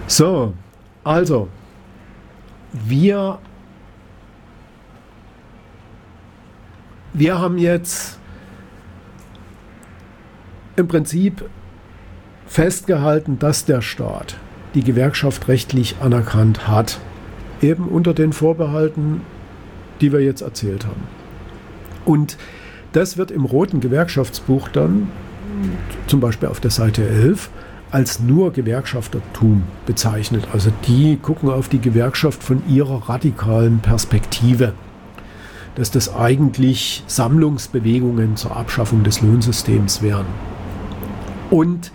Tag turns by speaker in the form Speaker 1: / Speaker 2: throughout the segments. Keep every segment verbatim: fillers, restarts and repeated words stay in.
Speaker 1: So, also, wir, wir haben jetzt im Prinzip festgehalten, dass der Staat die Gewerkschaft rechtlich anerkannt hat, eben unter den Vorbehalten, die wir jetzt erzählt haben. Und das wird im Roten Gewerkschaftsbuch dann, zum Beispiel auf der Seite elf, als nur Gewerkschaftertum bezeichnet. Also die gucken auf die Gewerkschaft von ihrer radikalen Perspektive, dass das eigentlich Sammlungsbewegungen zur Abschaffung des Lohnsystems wären. Und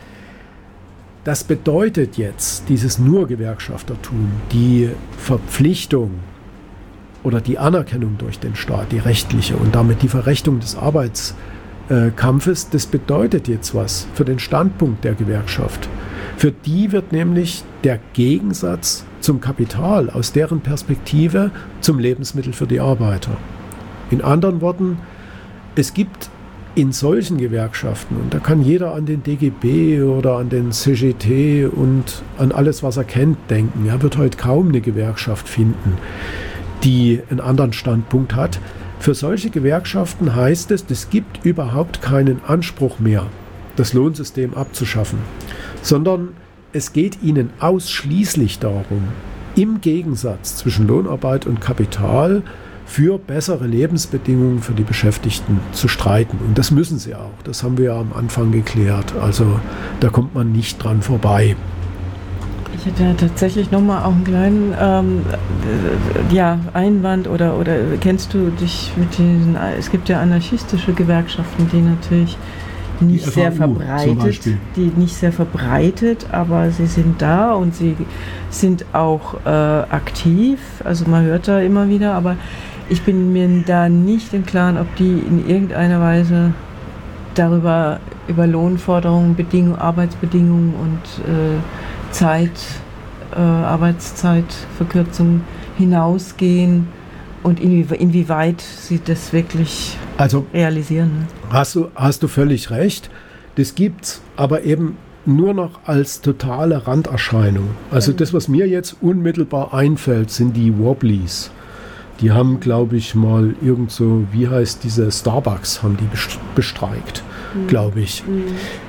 Speaker 1: das bedeutet jetzt, dieses nur Gewerkschaftertum, die Verpflichtung oder die Anerkennung durch den Staat, die rechtliche und damit die Verrechtung des Arbeitskampfes, das bedeutet jetzt was für den Standpunkt der Gewerkschaft. Für die wird nämlich der Gegensatz zum Kapital aus deren Perspektive zum Lebensmittel für die Arbeiter. In anderen Worten, es gibt in solchen Gewerkschaften, und da kann jeder an den D G B oder an den C G T und an alles, was er kennt, denken. Er wird heute kaum eine Gewerkschaft finden, die einen anderen Standpunkt hat. Für solche Gewerkschaften heißt es, es gibt überhaupt keinen Anspruch mehr, das Lohnsystem abzuschaffen, sondern es geht ihnen ausschließlich darum, im Gegensatz zwischen Lohnarbeit und Kapital für bessere Lebensbedingungen für die Beschäftigten zu streiten. Und das müssen sie auch. Das haben wir ja am Anfang geklärt. Also da kommt man nicht dran vorbei.
Speaker 2: Ich hätte ja tatsächlich nochmal auch einen kleinen ähm, ja, Einwand oder, oder kennst du dich mit diesen, es gibt ja anarchistische Gewerkschaften, die natürlich nicht die sehr verbreitet, die nicht sehr verbreitet, aber sie sind da und sie sind auch äh, aktiv, also man hört da immer wieder, aber ich bin mir da nicht im Klaren, ob die in irgendeiner Weise darüber, über Lohnforderungen, Bedingungen, Arbeitsbedingungen und äh, Zeit, äh, Arbeitszeitverkürzung hinausgehen und inwie, inwieweit sie das wirklich
Speaker 1: also,
Speaker 2: realisieren. Ne?
Speaker 1: Hast du, hast du völlig recht. Das gibt's, aber eben nur noch als totale Randerscheinung. Also das, was mir jetzt unmittelbar einfällt, sind die Wobblies. Die haben, glaube ich, mal irgend so, wie heißt diese Starbucks, haben die bestreikt, mhm. glaube ich. Mhm.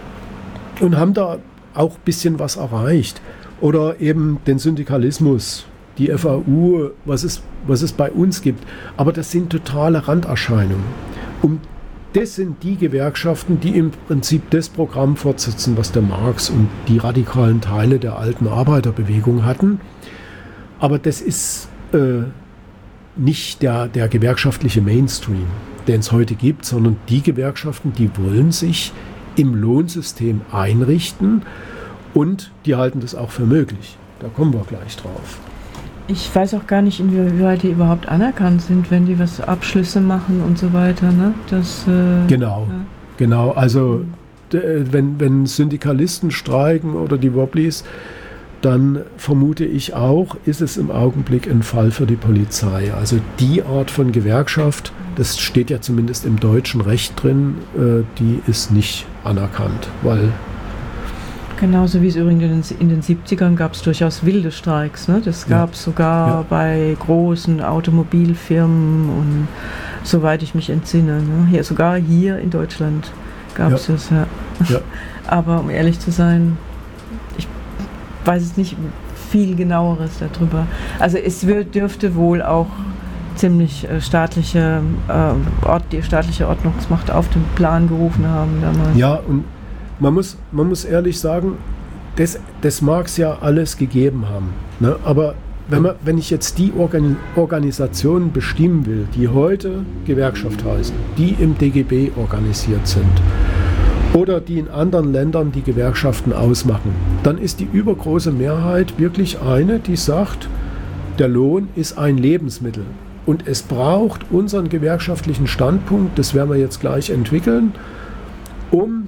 Speaker 1: Und haben da auch ein bisschen was erreicht. Oder eben den Syndikalismus, die F A U, was es, was es bei uns gibt. Aber das sind totale Randerscheinungen. Und das sind die Gewerkschaften, die im Prinzip das Programm fortsetzen, was der Marx und die radikalen Teile der alten Arbeiterbewegung hatten. Aber das ist äh, nicht der, der gewerkschaftliche Mainstream, den es heute gibt, sondern die Gewerkschaften, die wollen sich im Lohnsystem einrichten und die halten das auch für möglich. Da kommen wir gleich drauf.
Speaker 2: Ich weiß auch gar nicht, inwieweit die überhaupt anerkannt sind, wenn die was Abschlüsse machen und so weiter. Ne? Das, äh,
Speaker 1: genau, ja. genau. Also d- wenn, wenn Syndikalisten streiken oder die Wobblies, dann vermute ich auch, ist es im Augenblick ein Fall für die Polizei. Also die Art von Gewerkschaft, das steht ja zumindest im deutschen Recht drin, äh, die ist nicht anerkannt, weil
Speaker 2: genauso wie es übrigens in den siebzigern gab es durchaus wilde Streiks. Ne? Das gab es ja. sogar ja. bei großen Automobilfirmen und soweit ich mich entsinne. Ne? Hier, sogar hier in Deutschland gab es ja. das. Ja. Ja. Aber um ehrlich zu sein, ich weiß es nicht viel genaueres darüber. Also es wird, dürfte wohl auch ziemlich äh, staatliche, äh, Ort, die staatliche Ordnungsmacht auf den Plan gerufen haben damals.
Speaker 1: Ja, und Man muss, man muss ehrlich sagen, das, das mag es ja alles gegeben haben. Ne? Aber wenn, man, wenn ich jetzt die Organ, Organisationen bestimmen will, die heute Gewerkschaft heißen, die im D G B organisiert sind oder die in anderen Ländern die Gewerkschaften ausmachen, dann ist die übergroße Mehrheit wirklich eine, die sagt, der Lohn ist ein Lebensmittel. Und es braucht unseren gewerkschaftlichen Standpunkt, das werden wir jetzt gleich entwickeln, um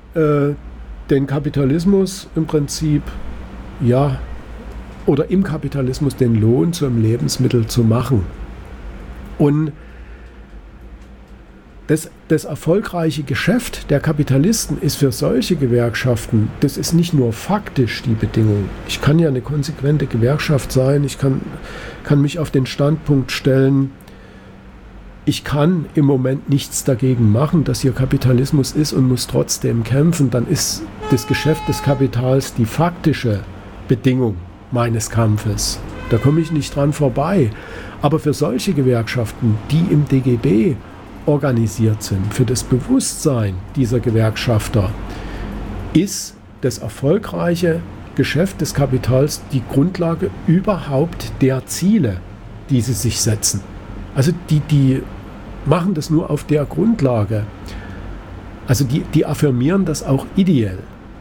Speaker 1: den Kapitalismus im Prinzip, ja, oder im Kapitalismus den Lohn zum Lebensmittel zu machen. Und das, das erfolgreiche Geschäft der Kapitalisten ist für solche Gewerkschaften, das ist nicht nur faktisch die Bedingung. Ich kann ja eine konsequente Gewerkschaft sein, ich kann, kann mich auf den Standpunkt stellen, ich kann im Moment nichts dagegen machen, dass hier Kapitalismus ist und muss trotzdem kämpfen, dann ist das Geschäft des Kapitals die faktische Bedingung meines Kampfes. Da komme ich nicht dran vorbei. Aber für solche Gewerkschaften, die im D G B organisiert sind, für das Bewusstsein dieser Gewerkschafter, ist das erfolgreiche Geschäft des Kapitals die Grundlage überhaupt der Ziele, die sie sich setzen. Also die, die machen das nur auf der Grundlage. Also die, die affirmieren das auch ideell.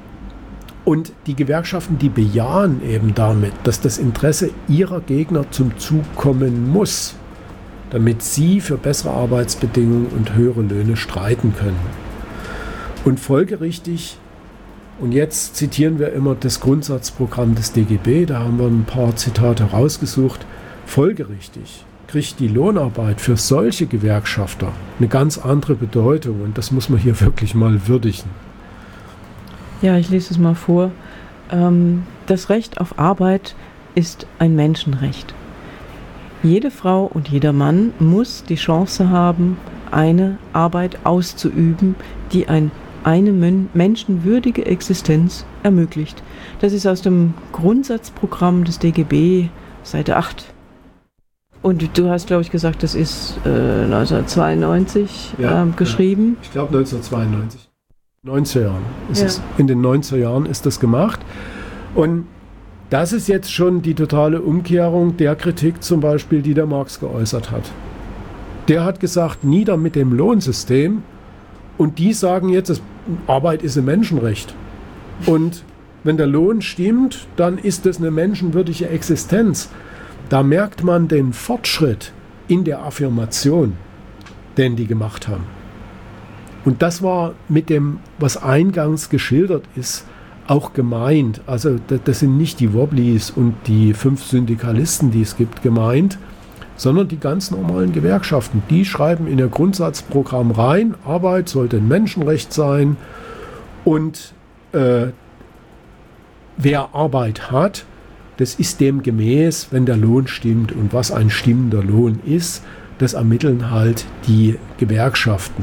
Speaker 1: Und die Gewerkschaften, die bejahen eben damit, dass das Interesse ihrer Gegner zum Zug kommen muss, damit sie für bessere Arbeitsbedingungen und höhere Löhne streiten können. Und folgerichtig, und jetzt zitieren wir immer das Grundsatzprogramm des D G B, da haben wir ein paar Zitate rausgesucht, folgerichtig kriegt die Lohnarbeit für solche Gewerkschafter eine ganz andere Bedeutung und das muss man hier wirklich mal würdigen.
Speaker 2: Ja, ich lese es mal vor. Ähm, das Recht auf Arbeit ist ein Menschenrecht. Jede Frau und jeder Mann muss die Chance haben, eine Arbeit auszuüben, die ein, eine men- menschenwürdige Existenz ermöglicht. Das ist aus dem Grundsatzprogramm des D G B, Seite acht. Und du hast, glaube ich, gesagt, das ist äh, neunzehnhundertzweiundneunzig ja, ähm, geschrieben.
Speaker 1: Ja. Ich glaube neunzehnhundertzweiundneunzig. neunziger Jahren. Ist
Speaker 2: ja.
Speaker 1: es, in den neunziger Jahren ist das gemacht. Und das ist jetzt schon die totale Umkehrung der Kritik zum Beispiel, die der Marx geäußert hat. Der hat gesagt, nieder mit dem Lohnsystem. Und die sagen jetzt, das, Arbeit ist ein Menschenrecht. Und wenn der Lohn stimmt, dann ist das eine menschenwürdige Existenz. Da merkt man den Fortschritt in der Affirmation, den die gemacht haben. Und das war mit dem, was eingangs geschildert ist, auch gemeint. Also das sind nicht die Wobblies und die fünf Syndikalisten, die es gibt, gemeint, sondern die ganz normalen Gewerkschaften. Die schreiben in ihr Grundsatzprogramm rein, Arbeit sollte ein Menschenrecht sein und äh, wer Arbeit hat, das ist dem gemäß, wenn der Lohn stimmt. Und was ein stimmender Lohn ist, das ermitteln halt die Gewerkschaften.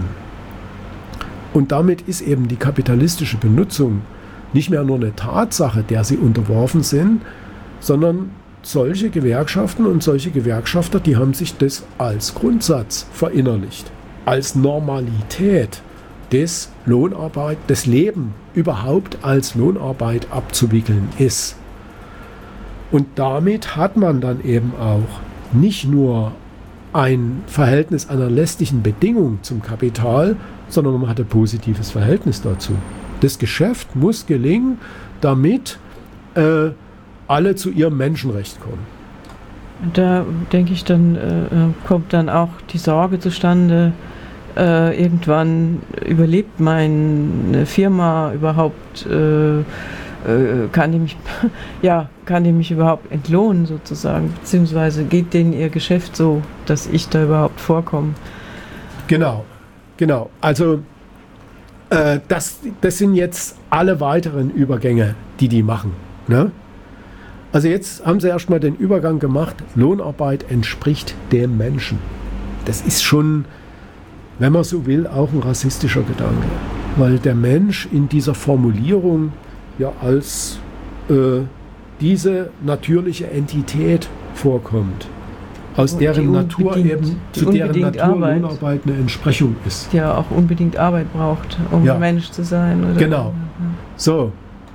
Speaker 1: Und damit ist eben die kapitalistische Benutzung nicht mehr nur eine Tatsache, der sie unterworfen sind, sondern solche Gewerkschaften und solche Gewerkschafter, die haben sich das als Grundsatz verinnerlicht, als Normalität des Lohnarbeit, des Leben überhaupt als Lohnarbeit abzuwickeln ist. Und damit hat man dann eben auch nicht nur ein Verhältnis einer lästigen Bedingung zum Kapital, sondern man hat ein positives Verhältnis dazu. Das Geschäft muss gelingen, damit äh, alle zu ihrem Menschenrecht kommen.
Speaker 2: Da denke ich, dann äh, kommt dann auch die Sorge zustande, äh, irgendwann überlebt meine Firma überhaupt, äh, äh, kann die mich, ja, kann die mich überhaupt entlohnen sozusagen, beziehungsweise geht denen ihr Geschäft so, dass ich da überhaupt vorkomme.
Speaker 1: Genau, genau. Also äh, das, das sind jetzt alle weiteren Übergänge, die die machen, ne? Also jetzt haben sie erstmal den Übergang gemacht, Lohnarbeit entspricht dem Menschen. Das ist schon, wenn man so will, auch ein rassistischer Gedanke. Weil der Mensch in dieser Formulierung ja als äh, diese natürliche Entität vorkommt, aus
Speaker 2: Und
Speaker 1: deren Natur eben,
Speaker 2: die
Speaker 1: zu deren Natur
Speaker 2: Arbeit,
Speaker 1: Lohnarbeit eine Entsprechung ist.
Speaker 2: Die ja auch unbedingt Arbeit braucht, um
Speaker 1: ja.
Speaker 2: Mensch zu sein. Oder?
Speaker 1: Genau. So.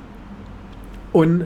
Speaker 1: Und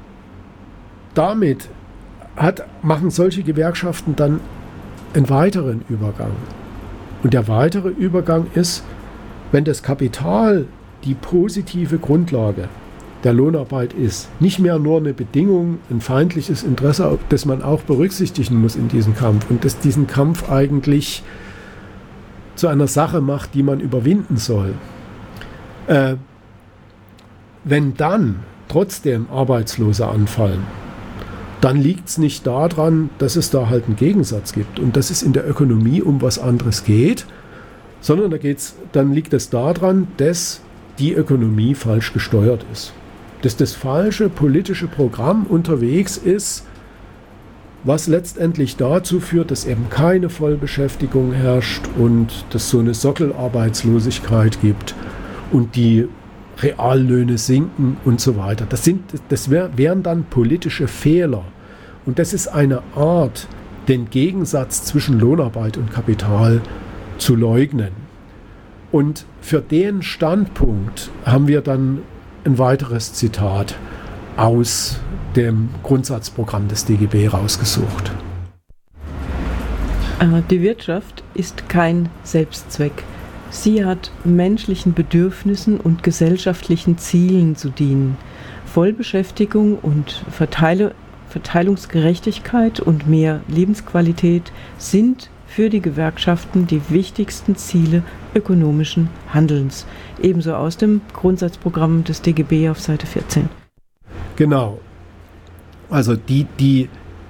Speaker 1: damit hat, machen solche Gewerkschaften dann einen weiteren Übergang. Und der weitere Übergang ist, wenn das Kapital die positive Grundlage der Lohnarbeit ist, nicht mehr nur eine Bedingung, ein feindliches Interesse, das man auch berücksichtigen muss in diesem Kampf und das diesen Kampf eigentlich zu einer Sache macht, die man überwinden soll. Äh, wenn dann trotzdem Arbeitslose anfallen, dann liegt es nicht daran, dass es da halt einen Gegensatz gibt und dass es in der Ökonomie um was anderes geht, sondern da geht's, dann liegt es daran, dass die Ökonomie falsch gesteuert ist. Dass das falsche politische Programm unterwegs ist, was letztendlich dazu führt, dass eben keine Vollbeschäftigung herrscht und dass so eine Sockelarbeitslosigkeit gibt und die Reallöhne sinken und so weiter. Das, sind, das wär, wären dann politische Fehler. Und das ist eine Art, den Gegensatz zwischen Lohnarbeit und Kapital zu leugnen. Und für den Standpunkt haben wir dann ein weiteres Zitat aus dem Grundsatzprogramm des D G B rausgesucht.
Speaker 2: Die Wirtschaft ist kein Selbstzweck. Sie hat menschlichen Bedürfnissen und gesellschaftlichen Zielen zu dienen. Vollbeschäftigung und Verteile, Verteilungsgerechtigkeit und mehr Lebensqualität sind für die Gewerkschaften die wichtigsten Ziele ökonomischen Handelns. Ebenso aus dem Grundsatzprogramm des D G B auf Seite vierzehn.
Speaker 1: Genau. Also die, die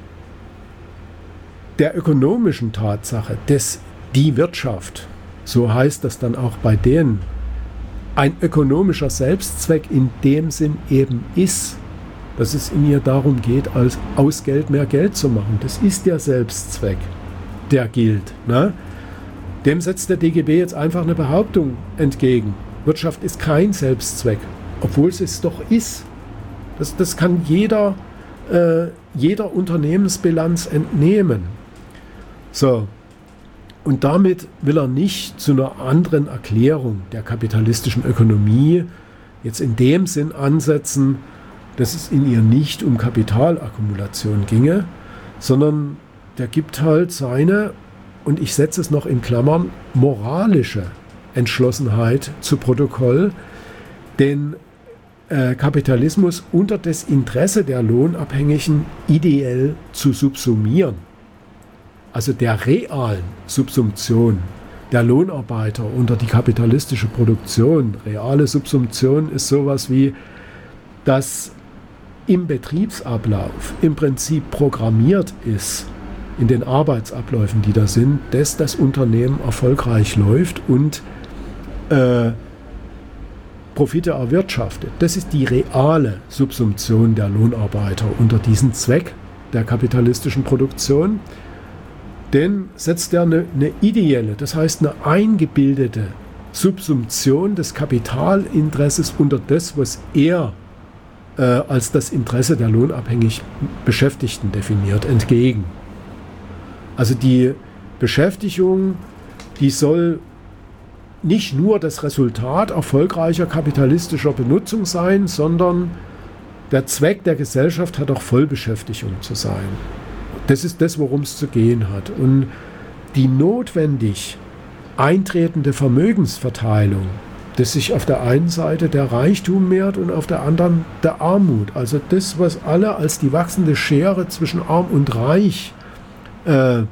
Speaker 1: der ökonomischen Tatsache, dass die Wirtschaft, so heißt das dann auch bei denen, ein ökonomischer Selbstzweck in dem Sinn eben ist, dass es in ihr darum geht, als aus Geld mehr Geld zu machen. Das ist der Selbstzweck, der gilt. Ne? Dem setzt der D G B jetzt einfach eine Behauptung entgegen. Wirtschaft ist kein Selbstzweck, obwohl es es doch ist. Das, das kann jeder, äh, jeder Unternehmensbilanz entnehmen. So. Und damit will er nicht zu einer anderen Erklärung der kapitalistischen Ökonomie jetzt in dem Sinn ansetzen, dass es in ihr nicht um Kapitalakkumulation ginge, sondern der gibt halt seine, und ich setze es noch in Klammern, moralische Entschlossenheit zu Protokoll, den äh, Kapitalismus unter das Interesse der Lohnabhängigen ideell zu subsumieren. Also der realen Subsumption der Lohnarbeiter unter die kapitalistische Produktion. Reale Subsumption ist sowas wie, dass im Betriebsablauf im Prinzip programmiert ist, in den Arbeitsabläufen, die da sind, dass das Unternehmen erfolgreich läuft und äh, Profite erwirtschaftet. Das ist die reale Subsumption der Lohnarbeiter unter diesen Zweck der kapitalistischen Produktion. Denn setzt er eine, eine ideelle, das heißt eine eingebildete Subsumption des Kapitalinteresses unter das, was er äh, als das Interesse der lohnabhängig Beschäftigten definiert, entgegen. Also die Beschäftigung, die soll nicht nur das Resultat erfolgreicher kapitalistischer Benutzung sein, sondern der Zweck der Gesellschaft hat auch Vollbeschäftigung zu sein. Das ist das, worum es zu gehen hat. Und die notwendig eintretende Vermögensverteilung, dass sich auf der einen Seite der Reichtum mehrt und auf der anderen der Armut. Also das, was alle als die wachsende Schere zwischen Arm und Reich äh,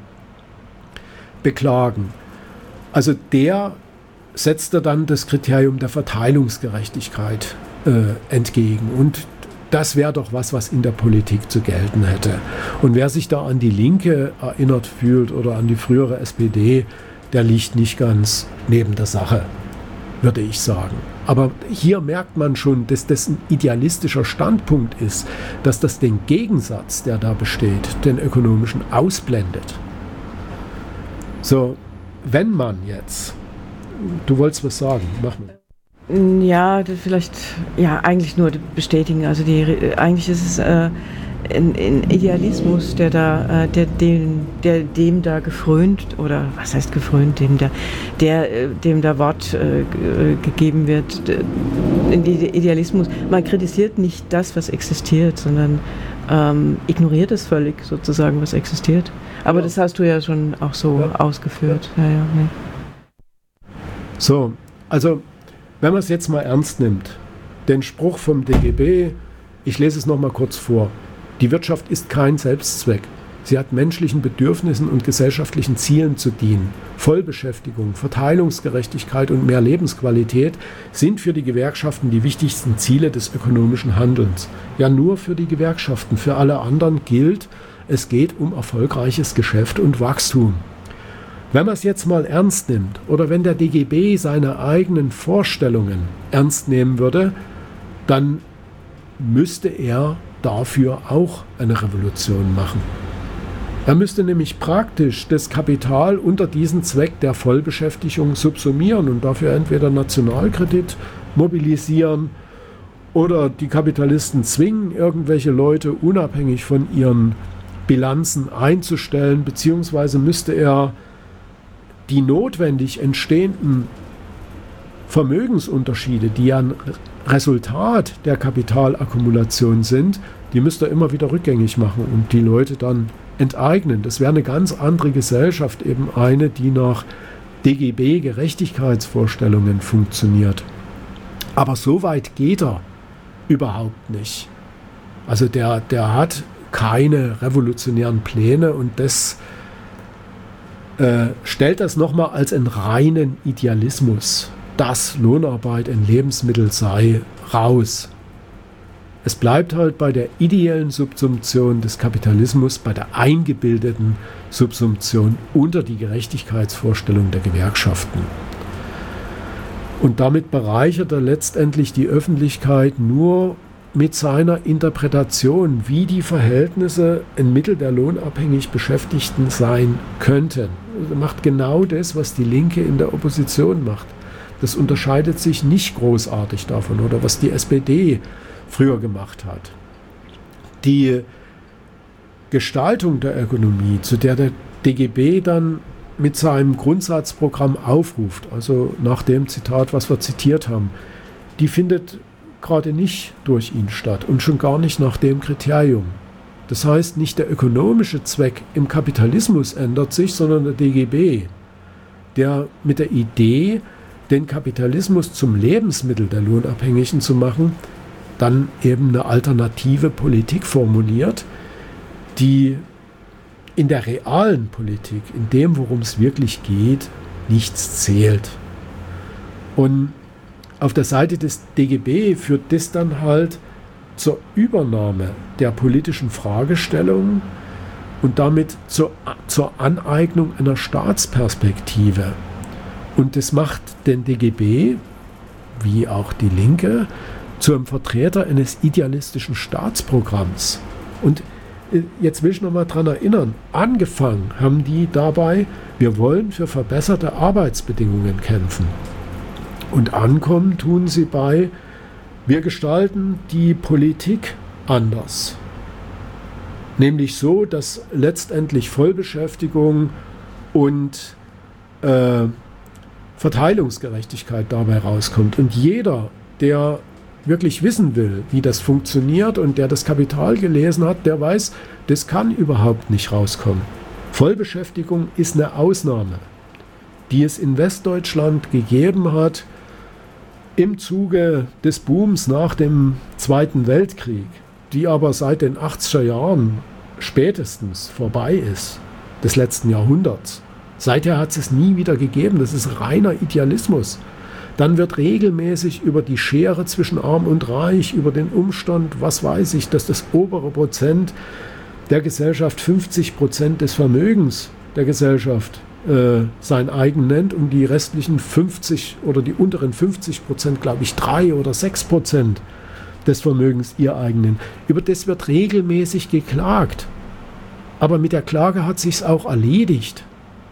Speaker 1: beklagen. Also der setzte dann das Kriterium der Verteilungsgerechtigkeit äh, entgegen. Und das wäre doch was, was in der Politik zu gelten hätte. Und wer sich da an die Linke erinnert fühlt oder an die frühere S P D, der liegt nicht ganz neben der Sache, würde ich sagen. Aber hier merkt man schon, dass das ein idealistischer Standpunkt ist, dass das den Gegensatz, der da besteht, den ökonomischen, ausblendet. So, wenn man jetzt, du wolltest was sagen, mach mal.
Speaker 2: Ja, vielleicht, ja, eigentlich nur bestätigen. Also die, eigentlich ist es äh, ein, ein Idealismus, der da, äh, der, dem, der dem da gefrönt, oder was heißt gefrönt, dem da, der, dem da Wort äh, gegeben wird. Idealismus. Man kritisiert nicht das, was existiert, sondern ähm, ignoriert es völlig, sozusagen, was existiert. Aber ja. Das hast du ja schon auch so ja. ausgeführt. Ja. Ja, ja, ja.
Speaker 1: So, also wenn man es jetzt mal ernst nimmt, den Spruch vom D G B, ich lese es nochmal kurz vor. Die Wirtschaft ist kein Selbstzweck. Sie hat menschlichen Bedürfnissen und gesellschaftlichen Zielen zu dienen. Vollbeschäftigung, Verteilungsgerechtigkeit und mehr Lebensqualität sind für die Gewerkschaften die wichtigsten Ziele des ökonomischen Handelns. Ja, nur für die Gewerkschaften. Für alle anderen gilt, es geht um erfolgreiches Geschäft und Wachstum. Wenn man es jetzt mal ernst nimmt oder wenn der D G B seine eigenen Vorstellungen ernst nehmen würde, dann müsste er dafür auch eine Revolution machen. Er müsste nämlich praktisch das Kapital unter diesen Zweck der Vollbeschäftigung subsumieren und dafür entweder Nationalkredit mobilisieren oder die Kapitalisten zwingen, irgendwelche Leute unabhängig von ihren Bilanzen einzustellen, beziehungsweise müsste er die notwendig entstehenden Vermögensunterschiede, die ja ein Resultat der Kapitalakkumulation sind, die müsste er immer wieder rückgängig machen und die Leute dann enteignen. Das wäre eine ganz andere Gesellschaft, eben eine, die nach D G B-Gerechtigkeitsvorstellungen funktioniert. Aber so weit geht er überhaupt nicht. Also der, der hat keine revolutionären Pläne und das äh, stellt das nochmal als einen reinen Idealismus, dass Lohnarbeit ein Lebensmittel sei, raus. Es bleibt halt bei der ideellen Subsumption des Kapitalismus, bei der eingebildeten Subsumption unter die Gerechtigkeitsvorstellung der Gewerkschaften. Und damit bereichert er letztendlich die Öffentlichkeit nur mit seiner Interpretation, wie die Verhältnisse ein Mittel der lohnabhängig Beschäftigten sein könnten. Er macht genau das, was die Linke in der Opposition macht. Das unterscheidet sich nicht großartig davon, oder was die S P D früher gemacht hat. Die Gestaltung der Ökonomie, zu der der D G B dann mit seinem Grundsatzprogramm aufruft, also nach dem Zitat, was wir zitiert haben, die findet gerade nicht durch ihn statt und schon gar nicht nach dem Kriterium. Das heißt, nicht der ökonomische Zweck im Kapitalismus ändert sich, sondern der D G B, der mit der Idee, den Kapitalismus zum Lebensmittel der Lohnabhängigen zu machen, dann eben eine alternative Politik formuliert, die in der realen Politik, in dem, worum es wirklich geht, nichts zählt. Und auf der Seite des D G B führt das dann halt zur Übernahme der politischen Fragestellung und damit zur, zur Aneignung einer Staatsperspektive. Und das macht den D G B, wie auch die Linke, zu einem Vertreter eines idealistischen Staatsprogramms. Und jetzt will ich noch mal daran erinnern, angefangen haben die dabei, wir wollen für verbesserte Arbeitsbedingungen kämpfen. Und ankommen tun sie bei, wir gestalten die Politik anders. Nämlich so, dass letztendlich Vollbeschäftigung und äh, Verteilungsgerechtigkeit dabei rauskommt. Und jeder, der wirklich wissen will, wie das funktioniert und der das Kapital gelesen hat, der weiß, das kann überhaupt nicht rauskommen. Vollbeschäftigung ist eine Ausnahme, die es in Westdeutschland gegeben hat im Zuge des Booms nach dem Zweiten Weltkrieg, die aber seit den achtziger Jahren spätestens vorbei ist, des letzten Jahrhunderts. Seither hat es nie wieder gegeben, das ist reiner Idealismus. Dann wird regelmäßig über die Schere zwischen Arm und Reich, über den Umstand, was weiß ich, dass das obere Prozent der Gesellschaft fünfzig Prozent des Vermögens der Gesellschaft äh, sein eigen nennt und die restlichen fünfzig oder die unteren fünfzig Prozent, glaube ich, drei oder sechs Prozent des Vermögens ihr eigen nennen. Über das wird regelmäßig geklagt. Aber mit der Klage hat sich's auch erledigt.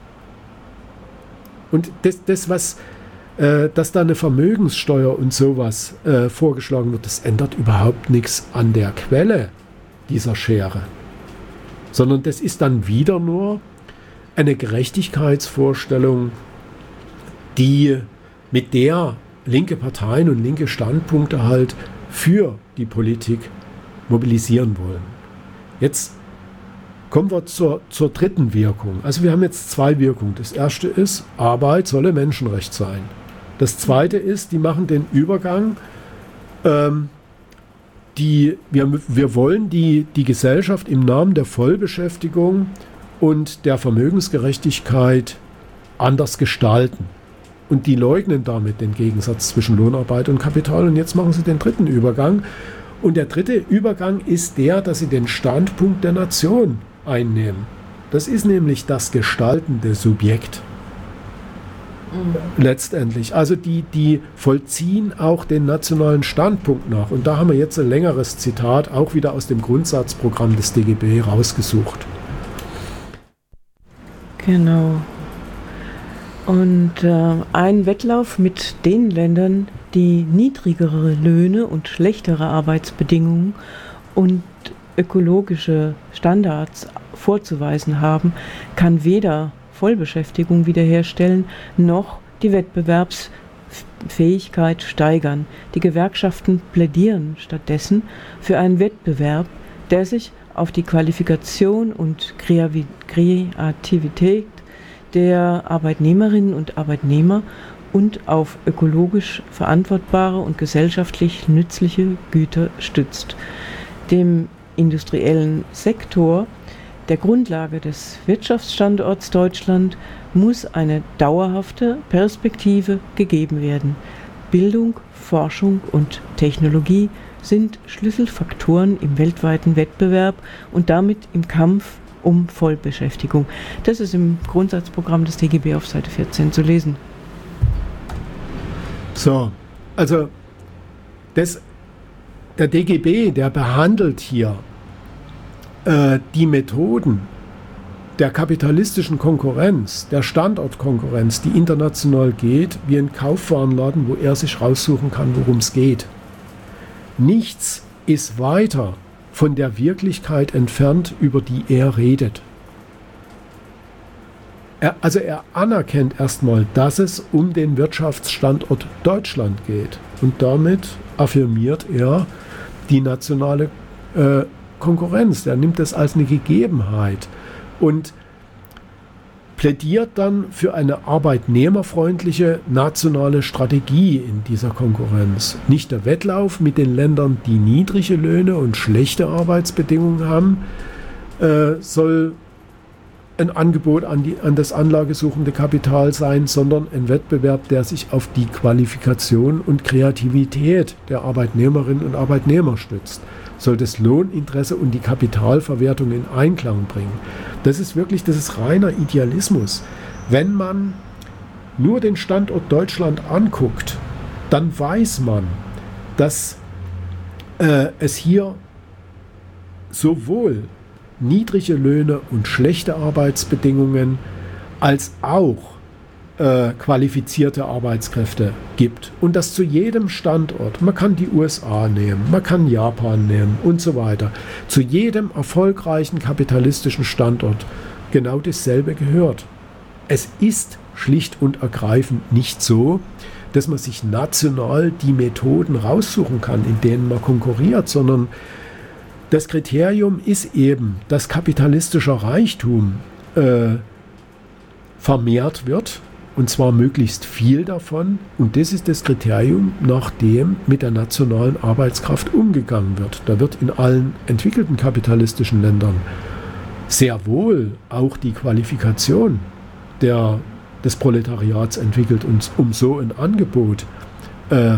Speaker 1: Und das, das was äh, dass da eine Vermögenssteuer und sowas äh, vorgeschlagen wird, das ändert überhaupt nichts an der Quelle dieser Schere. Sondern das ist dann wieder nur eine Gerechtigkeitsvorstellung, die mit der linke Parteien und linke Standpunkte halt für die Politik mobilisieren wollen. Jetzt kommen wir zur, zur dritten Wirkung. Also wir haben jetzt zwei Wirkungen. Das erste ist, Arbeit solle Menschenrecht sein. Das zweite ist, die machen den Übergang, ähm, die, wir, wir wollen die, die Gesellschaft im Namen der Vollbeschäftigung und der Vermögensgerechtigkeit anders gestalten. Und die leugnen damit den Gegensatz zwischen Lohnarbeit und Kapital. Und jetzt machen sie den dritten Übergang. Und der dritte Übergang ist der, dass sie den Standpunkt der Nation einnehmen. Das ist nämlich das gestaltende Subjekt. mhm. letztendlich. Also die, die vollziehen auch den nationalen Standpunkt nach. Und da haben wir jetzt ein längeres Zitat, auch wieder aus dem Grundsatzprogramm des D G B rausgesucht.
Speaker 2: Genau. Und äh, ein Wettlauf mit den Ländern, die niedrigere Löhne und schlechtere Arbeitsbedingungen und ökologische Standards vorzuweisen haben, kann weder Vollbeschäftigung wiederherstellen, noch die Wettbewerbsfähigkeit steigern. Die Gewerkschaften plädieren stattdessen für einen Wettbewerb, der sich auf die Qualifikation und Kreativität der Arbeitnehmerinnen und Arbeitnehmer und auf ökologisch verantwortbare und gesellschaftlich nützliche Güter stützt. Dem industriellen Sektor, der Grundlage des Wirtschaftsstandorts Deutschland, muss eine dauerhafte Perspektive gegeben werden. Bildung, Forschung und Technologie sind Schlüsselfaktoren im weltweiten Wettbewerb und damit im Kampf um Vollbeschäftigung. Das ist im Grundsatzprogramm des D G B auf Seite vierzehn zu lesen.
Speaker 1: So, also das, der D G B, der behandelt hier äh, die Methoden der kapitalistischen Konkurrenz, der Standortkonkurrenz, die international geht, wie ein Kaufwarenladen, wo er sich raussuchen kann, worum es geht. Nichts ist weiter von der Wirklichkeit entfernt, über die er redet. Er, also er anerkennt erstmal, dass es um den Wirtschaftsstandort Deutschland geht. Und damit affirmiert er die nationale äh, Konkurrenz. Er nimmt das als eine Gegebenheit und plädiert dann für eine arbeitnehmerfreundliche nationale Strategie in dieser Konkurrenz. Nicht der Wettlauf mit den Ländern, die niedrige Löhne und schlechte Arbeitsbedingungen haben, äh, soll ein Angebot an, die, an das anlagesuchende Kapital sein, sondern ein Wettbewerb, der sich auf die Qualifikation und Kreativität der Arbeitnehmerinnen und Arbeitnehmer stützt. Soll das Lohninteresse und die Kapitalverwertung in Einklang bringen. Das ist wirklich, das ist reiner Idealismus. Wenn man nur den Standort Deutschland anguckt, dann weiß man, dass äh, es hier sowohl niedrige Löhne und schlechte Arbeitsbedingungen als auch äh, qualifizierte Arbeitskräfte gibt. Und das zu jedem Standort. Man kann die U S A nehmen, man kann Japan nehmen und so weiter. Zu jedem erfolgreichen kapitalistischen Standort genau dasselbe gehört. Es ist schlicht und ergreifend nicht so, dass man sich national die Methoden raussuchen kann, in denen man konkurriert, sondern das Kriterium ist eben, dass kapitalistischer Reichtum äh, vermehrt wird, und zwar möglichst viel davon. Und das ist das Kriterium, nach dem mit der nationalen Arbeitskraft umgegangen wird. Da wird in allen entwickelten kapitalistischen Ländern sehr wohl auch die Qualifikation der, des Proletariats entwickelt, und um so ein Angebot äh,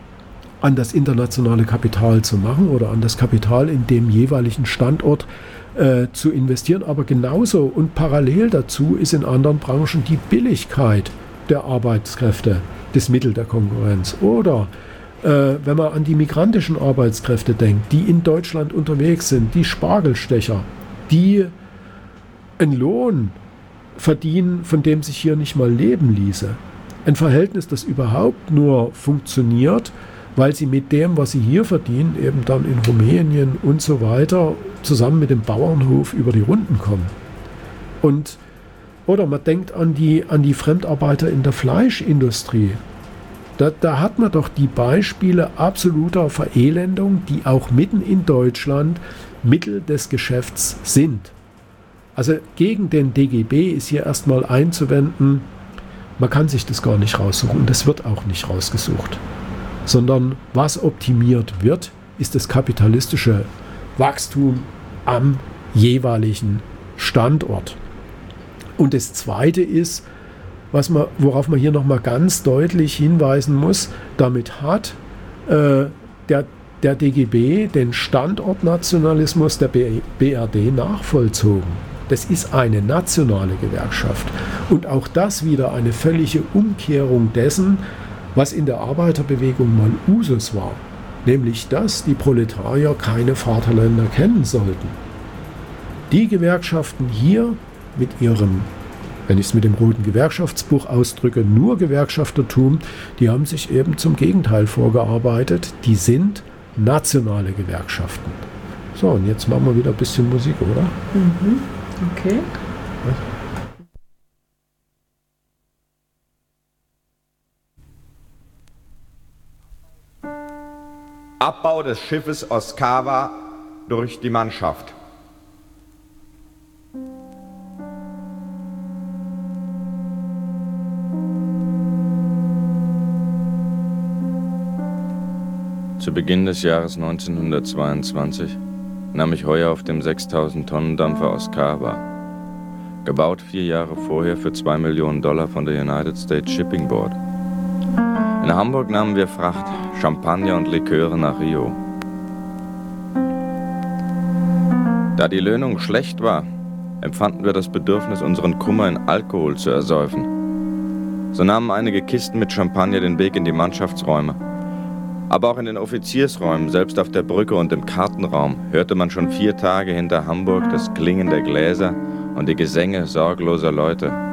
Speaker 1: an das internationale Kapital zu machen oder an das Kapital in dem jeweiligen Standort äh, zu investieren. Aber genauso und parallel dazu ist in anderen Branchen die Billigkeit der Arbeitskräfte das Mittel der Konkurrenz. Oder äh, wenn man an die migrantischen Arbeitskräfte denkt, die in Deutschland unterwegs sind, die Spargelstecher, die einen Lohn verdienen, von dem sich hier nicht mal leben ließe. Ein Verhältnis, das überhaupt nur funktioniert, weil sie mit dem, was sie hier verdienen, eben dann in Rumänien und so weiter zusammen mit dem Bauernhof über die Runden kommen. Und, oder man denkt an die, an die Fremdarbeiter in der Fleischindustrie. Da, da hat man doch die Beispiele absoluter Verelendung, die auch mitten in Deutschland Mittel des Geschäfts sind. Also gegen den D G B ist hier erstmal einzuwenden, man kann sich das gar nicht raussuchen und das wird auch nicht rausgesucht. Sondern was optimiert wird, ist das kapitalistische Wachstum am jeweiligen Standort. Und das Zweite ist, was man, worauf man hier nochmal ganz deutlich hinweisen muss, damit hat äh, der, der D G B den Standortnationalismus der B R D nachvollzogen. Das ist eine nationale Gewerkschaft. Und auch das wieder eine völlige Umkehrung dessen, was in der Arbeiterbewegung mal Usus war. Nämlich, dass die Proletarier keine Vaterländer kennen sollten. Die Gewerkschaften hier mit ihrem, wenn ich es mit dem Roten Gewerkschaftsbuch ausdrücke, nur Gewerkschaftertum, die haben sich eben zum Gegenteil vorgearbeitet. Die sind nationale Gewerkschaften. So, und jetzt machen wir wieder ein bisschen Musik, oder?
Speaker 2: Mhm. Okay.
Speaker 1: Was?
Speaker 3: Abbau des Schiffes Oskawa durch die Mannschaft.
Speaker 4: Zu Beginn des Jahres neunzehnhundertzweiundzwanzig nahm ich Heuer auf dem sechstausend-Tonnen-Dampfer Oskawa, gebaut vier Jahre vorher für zwei Millionen Dollar von der United States Shipping Board. In Hamburg nahmen wir Fracht, Champagner und Liköre nach Rio. Da die Löhnung schlecht war, empfanden wir das Bedürfnis, unseren Kummer in Alkohol zu ersäufen. So nahmen einige Kisten mit Champagner den Weg in die Mannschaftsräume. Aber auch in den Offiziersräumen, selbst auf der Brücke und im Kartenraum, hörte man schon vier Tage hinter Hamburg das Klingen der Gläser und die Gesänge sorgloser Leute.